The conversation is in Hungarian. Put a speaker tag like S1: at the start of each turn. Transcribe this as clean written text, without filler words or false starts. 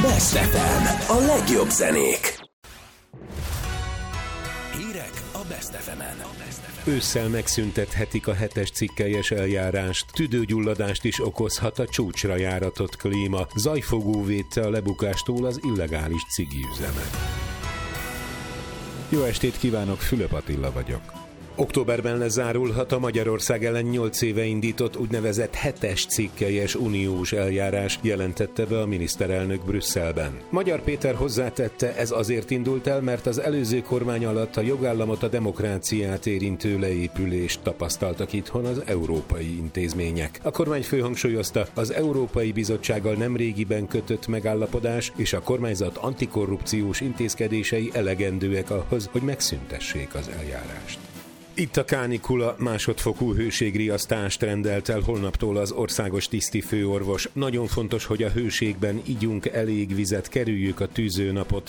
S1: Best FM, a legjobb zenék. Hírek a Best FM-en.
S2: Ősszel megszüntethetik a 7-es cikkelyes eljárást. Tüdőgyulladást is okozhat a csúcsra járatott klíma. Zajfogó védte a lebukástól az illegális cigiüzemet.
S3: Jó estét kívánok, Fülöp Attila vagyok.
S2: Októberben lezárulhat a Magyarország ellen 8 éve indított úgynevezett 7-es cikkelyes uniós eljárás, jelentette be a miniszterelnök Brüsszelben. Magyar Péter hozzátette, ez azért indult el, mert az előző kormány alatt a jogállamot, a demokráciát érintő leépülést tapasztaltak itthon az európai intézmények. A kormányfő hangsúlyozta, az Európai Bizottsággal nemrégiben kötött megállapodás és a kormányzat antikorrupciós intézkedései elegendőek ahhoz, hogy megszüntessék az eljárást. Itt a kánikula, másodfokú hőségriasztást rendelt el holnaptól az országos tisztifőorvos. Nagyon fontos, hogy a hőségben igyunk elég vizet, kerüljük a tűzőnapot,